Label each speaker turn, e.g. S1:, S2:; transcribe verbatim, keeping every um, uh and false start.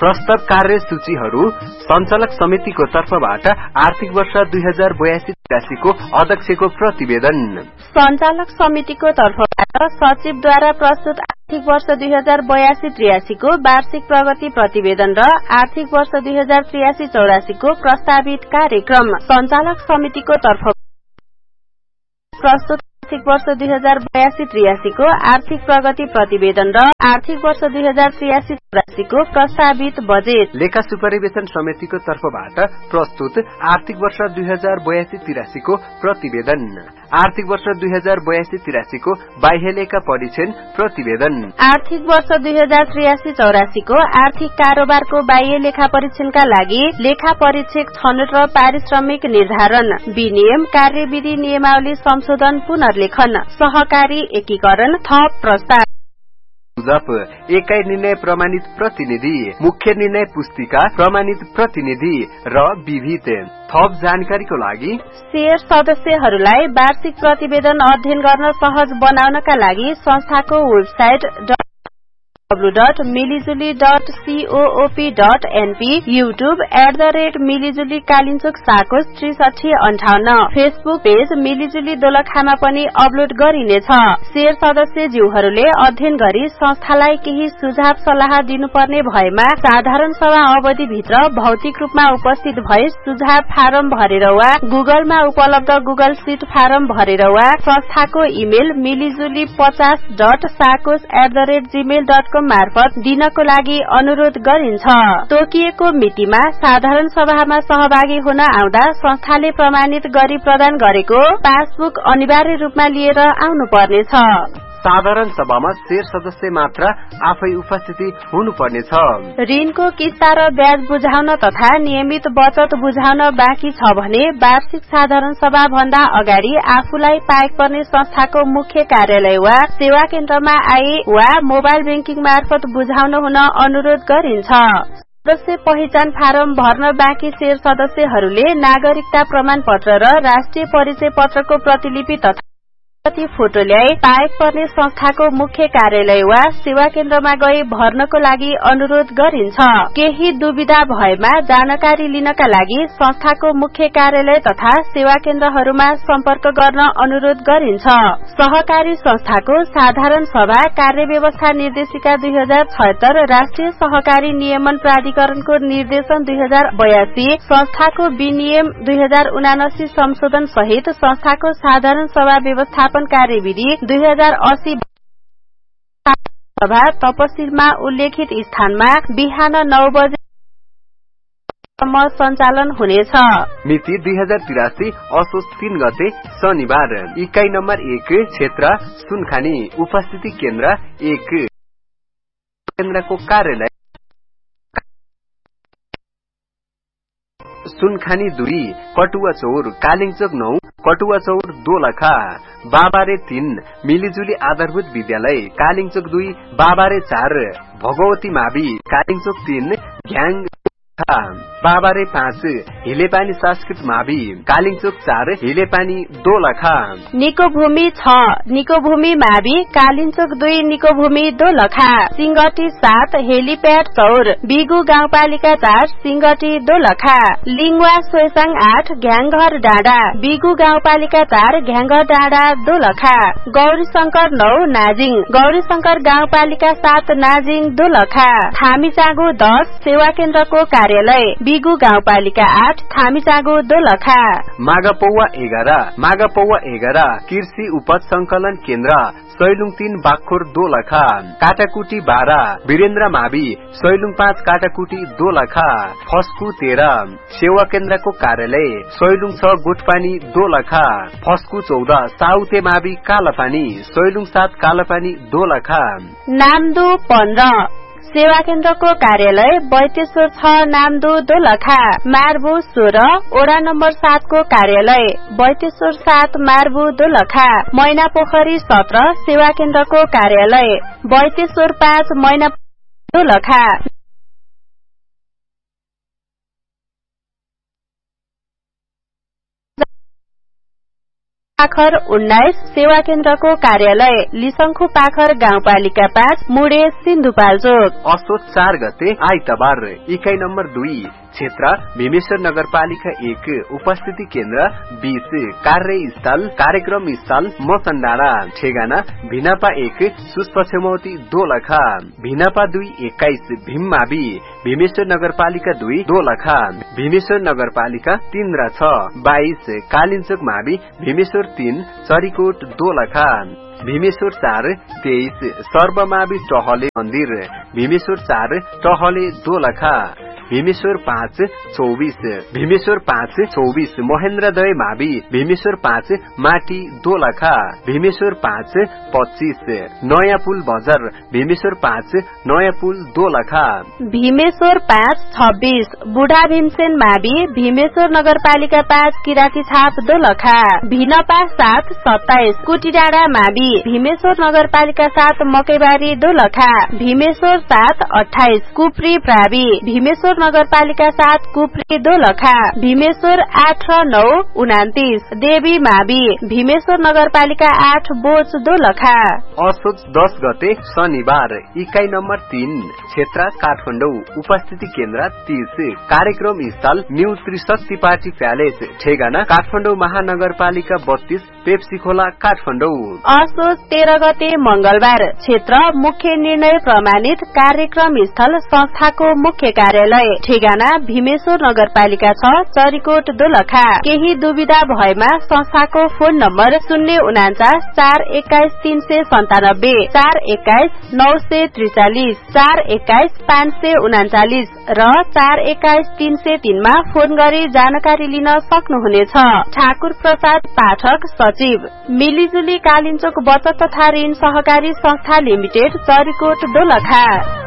S1: प्रस्ताव कार्य सूचीहरू सञ्चालक समितिको तर्फबाट आर्थिक वर्ष दुई हजार बयासी त्रियासी को अध्यक्षको प्रतिवेदन।
S2: सञ्चालक समितिको तर्फबाट सचिवद्वारा प्रस्तुत आर्थिक वर्ष दुई हजार बयासी त्रियासी को वार्षिक प्रगति प्रतिवेदन र आर्थिक वर्ष दुई हजार त्रियासी चौरासी को प्रस्तावित कार्यक्रम। सञ्चालक समितिको तर्फ प्रस्तुत आर्थिक वर्ष दुई हजार बयासी त्रियासी को आर्थिक प्रगति प्रतिवेदन र आर्थिक वर्ष दुई हजार त्रियासी चौरासी को प्रस्तावित बजेट।
S1: लेखा सुपरिवेशन समितिको तर्फबाट प्रस्तुत आर्थिक वर्ष दुई हजार बयासी त्रियासी को प्रतिवेदन। आर्थिक वर्ष दुई हजार बयासी त्रियासी को बाह्य लेखा परीक्षण प्रतिवेदन।
S2: आर्थिक वर्ष दुई हजार त्रियासी चौरासी को आर्थिक कारोबारको बाह्य लेखा परीक्षणका लागि लेखा परीक्षक छनौट र पारिश्रमिक निर्धारण, विनियम, कार्यविधि नियमावली संशोधन, पुनर्लेखन, सहकारी एकीकरण, थप प्रस्ताव,
S1: एकाइ निर्णय प्रमाणित प्रतिनिधि, मुख्य निर्णय पुस्तिका प्रमाणित प्रतिनिधि र विविध थप जानकारीको लागि
S2: शेयर सदस्यहरूलाई वार्षिक प्रतिवेदन अध्ययन गर्न सहज बनाउनका लागि संस्थाको website W dot मिलिजुली dot सीओओपी dot NP, YouTube at the rate मिलिजुली Kalinchowk साकोस त्रिसठी अन्ठाउन्न, फेसबुक पेज मिलिजुली दोलखामा पनि अपलोड गरिनेछ। शेयर सदस्य ज्यूहरूले अध्ययन गरी संस्थालाई केही सुझाव सल्लाह दिनुपर्ने भएमा साधारण सभा अवधिभित्र भौतिक रूपमा उपस्थित भए सुझाव फारम भरेर वा गुगलमा उपलब्ध गुगल सीट फारम भरेर वा संस्थाको इमेल मिलिजुली पचास dot साकोस at the rate Gmail dot मार्फत दिनको लागि अनुरोध गरिन्छ। तोकिएको मितिमा साधारण सभामा सहभागी हुन आउँदा संस्थाले प्रमाणित गरी प्रदान गरेको पासबुक अनिवार्य रूपमा लिएर आउनुपर्नेछ।
S1: साधारण सभामा शेयर सदस्य मात्र आफै उपस्थिति हुनुपर्नेछ।
S2: ऋणको किस्ता र ब्याज बुझाउन तथा नियमित बचत बुझाउन बाँकी छ भने वार्षिक साधारण सभा भन्दा अगाडि आफूलाई पाएक पर्ने संस्थाको मुख्य कार्यालय वा सेवा केन्द्रमा आए वा मोबाइल बैंकिङ मार्फत बुझाउन हुन अनुरोध गरिन्छ। सदस्य पहिचान फारम भर्न बाँकी शेयर सदस्यहरूले नागरिकता प्रमाण पत्र र राष्ट्रिय परिचय पत्रको प्रतिलिपि तथा फोटो ल्याई पाएक पर्ने संस्थाको मुख्य कार्यालय वा सेवा केन्द्रमा गई भर्नको लागि अनुरोध गरिन्छ। केही दुविधा भएमा जानकारी लिनका लागि संस्थाको मुख्य कार्यालय तथा सेवा केन्द्रहरूमा सम्पर्क गर्न अनुरोध गरिन्छ। सहकारी संस्थाको साधारण सभा कार्यव्यवस्था निर्देशिका दुई हजार छयत्तर, राष्ट्रिय सहकारी नियमन प्राधिकरणको निर्देशन दुई हजार बयासी, संस्थाको विनियम दुई हजार उनासी संशोधन सहित संस्थाको साधारण सभा व्यवस्थापन कार्यविधि दुई हजार अस्सी सभा तपसिलमा उल्लेखित स्थानमा बिहान नौ बजे सम्म सञ्चालन हुनेछ।
S1: मिति दुई हजार तिरासी असोज तीन गते शनिबार। इकाई नम्बर एक, क्षेत्र सुनखानी, उपस्थिति केन्द्र एक, केन्द्रको कार्यालय सुनखानी दुई, कटुवा चौर, कालिङचोक नौ, कटुवा चौर दोलखा, बाबारे तीन, मिलिजुली आधारभूत विद्यालय, कालिङचोक दुई, बाबारे चार, भगवती मावि, कालिङचोक तीन, घ्याङ बाबारे पाँच, हिलेपानी संस्कृत मावि, कालिङचोक चार, हिलेपानी दोलखा।
S2: निको भूमि छ, निको भूमि मावि, कालिङचोक दुई, निको भूमि दोलखा, सिंगटी सात, हेलिप्याड चौर, बिगु गाउँपालिका चार, सिंगटी दोलखा, लिङवा सोसाङ आठ, घ्याङघर डाँडा, बिगु गाउँपालिका चार, घ्याङघर डाँडा दोलखा, गौरी शंकर नौ, नाजिङ, गौरी शंकर गाउँपालिका सात, नाजिङ दोलखा, थामीचागो दस, सेवा केन्द्रको कार्यालय, बिगु गाउँपालिका आठ, थामीचागो दोलखा,
S1: मागापौवा एघार, मागापौवा एघार, कृषि उपज संकलन केन्द्र, सैलुङ तीन, बाखोर दोलखा, काटाकुटी बाह्र, वीरेन्द्र मावि, सैलुङ पाँच, काटाकुटी दोलखा, फस्कु तेह्र, सेवा केन्द्रको कार्यालय, सैलुङ छ, गोठपानी दोलखा, फस्कु चौध, साउते मावि, कालापानी, सैलुङ सात, कालापानी दोलखा,
S2: नामदो पन्ध्र, सेवा केन्द्रको कार्यालय, बैतेश्वर छ, नामदो दोलखा, मार्बु सोह्र, ओडा नम्बर सात को कार्यालय, बैतेश्वर सात, मार्बु दोलखा, मैना पोखरी सत्र, सेवा केन्द्रको कार्यालय, बैतेश्वर पाँच, मैना दोलखा, पाखर उन्नाइस सेवा केन्द्रको कार्यालय लिसंखु पाखर गाउँपालिका पाँच मुडे सिन्धुपाल्चोक।
S1: असोज चार गते आइतबार इकाइ नम्बर दुई क्षेत्र भीमेश्वर नगरपालिका एक उपस्थिति केन्द्र बीस कार्यस्थल कार्यक्रम स्थल मसनडाँडा ठेगाना भिनापा एक सुस्पछमौती दोलखा भिनापा दुई एक्काइस भीममावि भीमेश्वर नगरपालिका दुई दोलखा भीमेश्वर नगरपालिका तीन र छ बाइस कालिन्चोक मावि भीमेश्वर तीन चरीकोट दोलखा भीमेश्वर चार तेइस सर्वमावि टहले मन्दिर भीमेश्वर चार टहले दोलखा भीमेश्वर पाँच चौबीस भीमेश्वर पाँच चौबीस महेन्द्रदय मावि भीमेश्वर पाँच माटी दोलखा भीमेश्वर पाँच पच्चीस नयाँ पुल बजार भीमेश्वर पाँच नयाँ पुल दोलखा
S2: भीमेश्वर पाँच छब्बीस बुढा भीमसेन मावि भीमेश्वर नगरपालिका पाँच किराती छाप दोलखा भिनपा सात सत्ताइस कुटीडाँडा मावि भीमेश्वर नगरपालिका सात मकैबारी दोलखा भीमेश्वर सात अठाइस कुप्री प्रावि भीमेश्वर नगरपालिका सात कुप्री दोलखा भीमेश्वर आठ र नौ उनातिस देवी मावि भीमेश्वर नगरपालिका आठ बोच दोलखा।
S1: असोज दस गते शनिबार इकाइ नम्बर तीन क्षेत्र काठमाडौँ उपस्थिति केन्द्र तीस कार्यक्रम स्थल न्यू त्रिशक्ति पार्टी प्यालेस ठेगाना काठमाडौँ महानगरपालिका बत्तीस पेप्सी खोला काठमाडौँ।
S2: असोज तेह्र गते मंगलबार क्षेत्र मुख्य निर्णय प्रमाणित कार्यक्रम स्थल संस्थाको मुख्य कार्यालय ठेगाना भीमेश्वर नगरपालिका छ चरीकोट दोलखा केही दुविधा भएमा संस्थाको फोन नम्बर शून्य उनाचास चार एक्काइस तीन सय सन्तानब्बे चार एक्काइस नौ सय त्रिचालिस चार एक्काइस पाँच सय उनाचालिस र चार एक्काइस तीन सय तीनमा फोन गरी जानकारी लिन सक्नुहुनेछ। ठाकुर प्रसाद पाठक सचिव मिलिजुली कालिन्चोक बचत तथा ऋण सहकारी संस्था लिमिटेड चरीकोट दोलखा।